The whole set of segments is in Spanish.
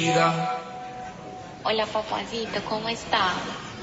vida. Hola, papacito, ¿cómo está?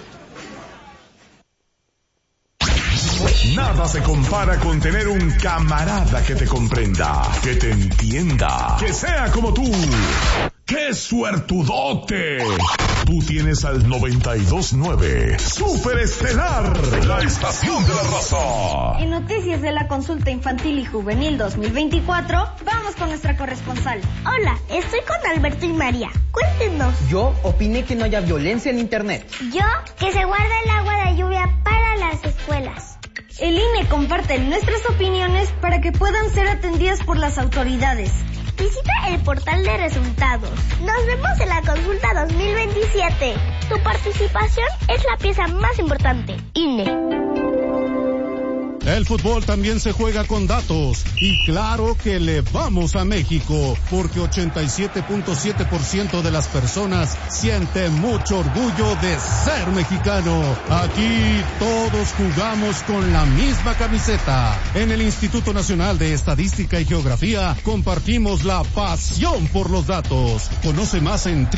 Nada se compara con tener un camarada que te comprenda, que te entienda, que sea como tú. ¡Qué suertudote! Tú tienes al 92.9 Super Estelar, la estación de la raza. En noticias de la consulta infantil y juvenil 2024, vamos con nuestra corresponsal. Hola, estoy con Alberto y María. Cuéntenos. Yo opiné que no haya violencia en internet. Yo, que se guarda el agua de lluvia para las escuelas. El INE comparte nuestras opiniones para que puedan ser atendidas por las autoridades. Visita el portal de resultados. Nos vemos en la consulta 2027. Tu participación es la pieza más importante. INE. El fútbol también se juega con datos y claro que le vamos a México porque 87.7% de las personas siente mucho orgullo de ser mexicano. Aquí todos jugamos con la misma camiseta. En el Instituto Nacional de Estadística y Geografía compartimos la pasión por los datos. Conoce más en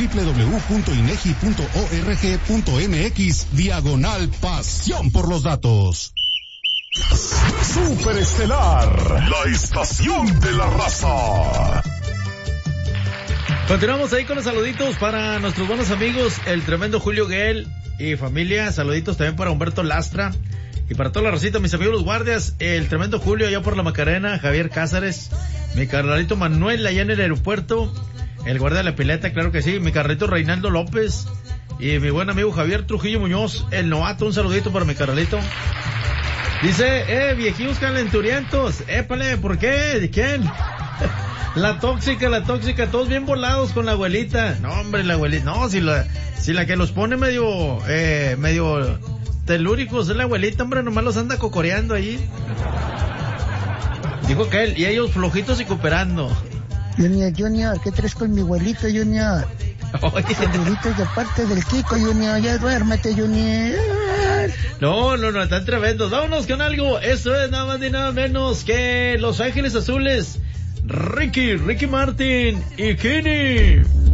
www.inegi.org.mx/pasión por los datos. Super Estelar, la estación de la raza. Continuamos ahí con los saluditos para nuestros buenos amigos, el tremendo Julio Guel y familia. Saluditos también para Humberto Lastra y para toda la racita, mis amigos los guardias, el tremendo Julio allá por la Macarena, Javier Cázares, mi carnalito Manuel allá en el aeropuerto, el guardia de la pileta, claro que sí, mi carnalito Reinaldo López y mi buen amigo Javier Trujillo Muñoz, el novato, un saludito para mi carnalito. Dice, viejillos calenturientos, épale, ¿por qué? ¿De quién? La tóxica, todos bien volados con la abuelita. No, hombre, la abuelita, no, si la que los pone medio telúricos es la abuelita, hombre, nomás los anda cocoreando ahí. Dijo que él, y ellos flojitos y cooperando. Junior, ¿qué traes con mi abuelito, Junior? Saluditos de parte del Kiko, Junior, ya duérmete, Junior. No, están tremendos. Vámonos con algo. Eso es nada más ni nada menos que Los Ángeles Azules, Ricky Martin y Kenny.